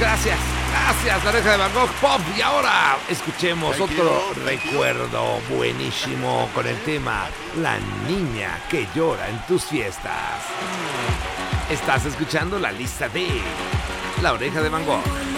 Gracias, La Oreja de Van Gogh Pop. Y ahora escuchemos otro recuerdo buenísimo con el tema La niña que llora en tus fiestas. Estás escuchando la lista de La Oreja de Van Gogh.